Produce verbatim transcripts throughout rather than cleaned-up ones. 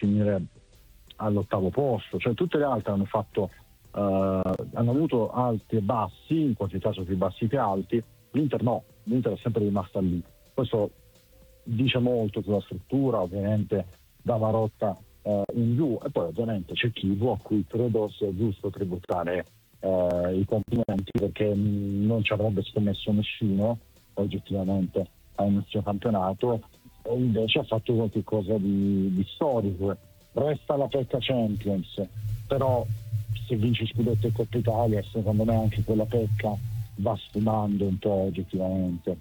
finire all'ottavo posto, cioè tutte le altre hanno fatto uh, hanno avuto alti e bassi, in qualche caso più bassi che alti. L'Inter no, l'Inter è sempre rimasta lì. Questo dice molto sulla struttura, ovviamente da Marotta uh, in giù, e poi ovviamente c'è Chievo, a cui credo sia giusto tributare uh, i complimenti, perché mh, non ci avrebbe scommesso nessuno oggettivamente a inizio campionato, e invece ha fatto qualcosa di, di storico. Resta la Pecca Champions, però se vince Scudetto e Coppa Italia, secondo me anche quella Pecca va sfumando un po' oggettivamente.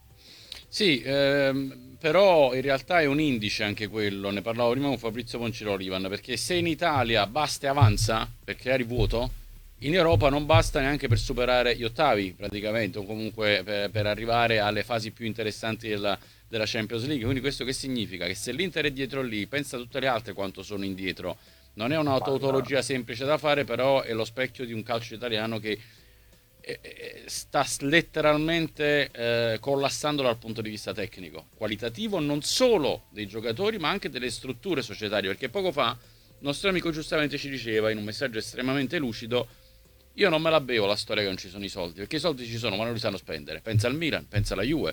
Sì, ehm, però in realtà è un indice anche quello, ne parlavo prima con Fabrizio Ponciroli, Ivan, perché se in Italia basta e avanza per creare vuoto, in Europa non basta neanche per superare gli ottavi praticamente, o comunque per, per arrivare alle fasi più interessanti della, della Champions League. Quindi questo che significa? Che se l'Inter è dietro lì, pensa a tutte le altre quanto sono indietro. Non è una Guarda, tautologia semplice da fare, però è lo specchio di un calcio italiano che eh, eh, sta s- letteralmente eh, collassando dal punto di vista tecnico, qualitativo, non solo dei giocatori, ma anche delle strutture societarie. Perché poco fa il nostro amico giustamente ci diceva in un messaggio estremamente lucido: io non me la bevo la storia che non ci sono i soldi, perché i soldi ci sono, ma non li sanno spendere. Pensa al Milan, pensa alla Juve.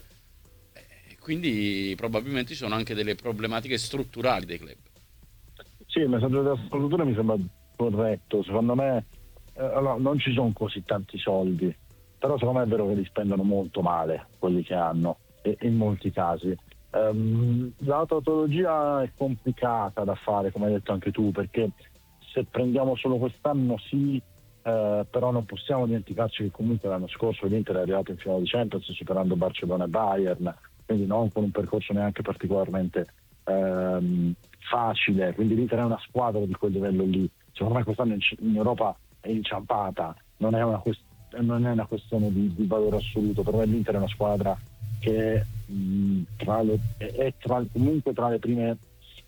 E quindi probabilmente ci sono anche delle problematiche strutturali dei club. sì, il messaggio della struttura mi sembra corretto. Secondo me eh, allora, non ci sono così tanti soldi, però secondo me è vero che li spendono molto male quelli che hanno, e, in molti casi. Ehm, la tautologia è complicata da fare, come hai detto anche tu, perché se prendiamo solo quest'anno sì, eh, però non possiamo dimenticarci che comunque l'anno scorso l'Inter è arrivato in finale di Champions superando Barcellona e Bayern, quindi non con un percorso neanche particolarmente ehm, facile, quindi l'Inter è una squadra di quel livello lì. Secondo me quest'anno in, in Europa è inciampata, non è una, quest- non è una questione di, di valore assoluto. Per me l'Inter è una squadra che mh, tra le, è, è tra, comunque tra le prime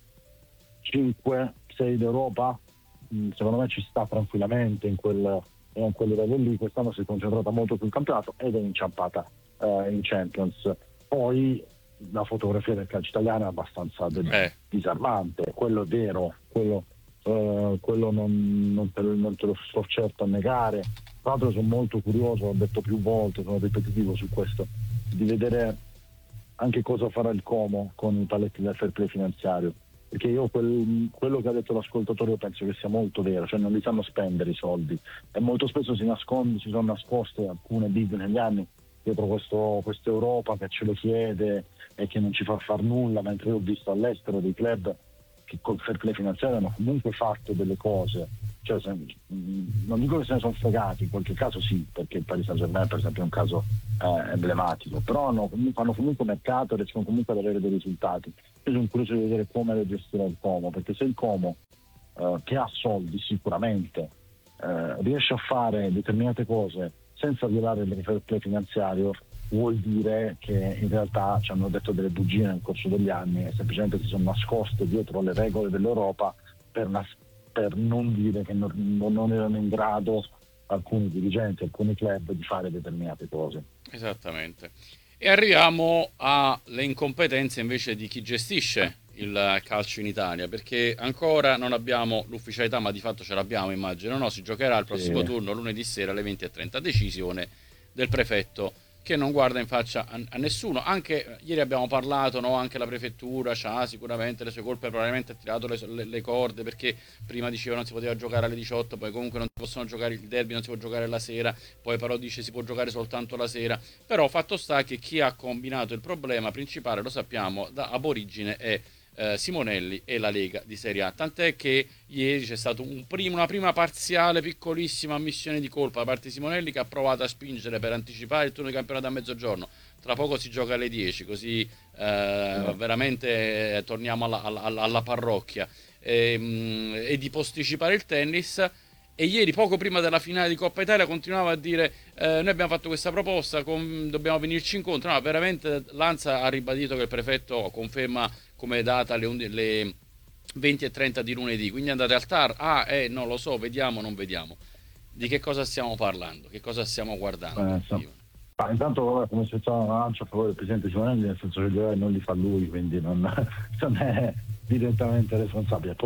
cinque sei d'Europa. Mh, secondo me ci sta tranquillamente in quel, in quel livello lì. Quest'anno si è concentrata molto sul campionato ed è inciampata eh, in Champions. Poi la fotografia del calcio italiano è abbastanza de- Eh, disarmante, quello è vero, quello, eh, quello non, non, te, non te lo sto certo a negare. Tra l'altro sono molto curioso, ho detto più volte, sono ripetitivo su questo, di vedere anche cosa farà il Como con i paletti del fair play finanziario, perché io quel, quello che ha detto l'ascoltatore io penso che sia molto vero, cioè non li sanno spendere i soldi, e molto spesso si nasconde, si sono nascoste alcune big negli anni dietro questo, questa Europa che ce lo chiede e che non ci fa far nulla, mentre io ho visto all'estero dei club che col fair play finanziario hanno comunque fatto delle cose. Cioè, se, mh, non dico che se ne sono fregati, in qualche caso sì, perché il Paris Saint-Germain per esempio è un caso eh, emblematico, però hanno comunque, hanno comunque mercato e riescono comunque ad avere dei risultati. Io sono curioso di vedere come lo gestirà il Como, perché se il Como eh, che ha soldi sicuramente eh, riesce a fare determinate cose senza violare il fair play finanziario, vuol dire che in realtà ci hanno detto delle bugie nel corso degli anni e semplicemente si sono nascoste dietro le regole dell'Europa per, una, per non dire che non, non erano in grado alcuni dirigenti, alcuni club di fare determinate cose. esattamente. E arriviamo alle incompetenze invece di chi gestisce il calcio in Italia, perché ancora non abbiamo l'ufficialità, ma di fatto ce l'abbiamo, immagino, no? Si giocherà il prossimo Sì. turno lunedì sera alle venti e trenta, decisione del prefetto che non guarda in faccia a, a nessuno. Anche eh, ieri abbiamo parlato, no? Anche la prefettura ha sicuramente le sue colpe, probabilmente ha tirato le, le- le corde, perché prima diceva non si poteva giocare alle diciotto, poi comunque non si possono giocare il derby, non si può giocare la sera, poi però dice si può giocare soltanto la sera. Però fatto sta che chi ha combinato il problema principale, lo sappiamo, da ab origine è eh, Simonelli e la Lega di Serie A. Tant'è che ieri c'è stata un prim- una prima parziale piccolissima ammissione di colpa da parte di Simonelli, che ha provato a spingere per anticipare il turno di campionato a mezzogiorno. Tra poco si gioca alle dieci, così eh, No. veramente eh, torniamo alla, alla- alla parrocchia. E, mh, e di posticipare il tennis. E ieri, poco prima della finale di Coppa Italia, continuava a dire eh, noi abbiamo fatto questa proposta, con- dobbiamo venirci incontro. No, veramente l'Ansa ha ribadito che il prefetto conferma come data le, undi- le venti e trenta di lunedì, quindi andate al T A R. Ah, eh, non lo so, vediamo, non vediamo. Di che cosa stiamo parlando? Che cosa stiamo guardando? Eh, so. Ivan? Ma intanto vabbè, come se c'è una lancia a favore del presidente Simonelli, nel senso che il governo non li fa lui, quindi non, non è direttamente responsabile.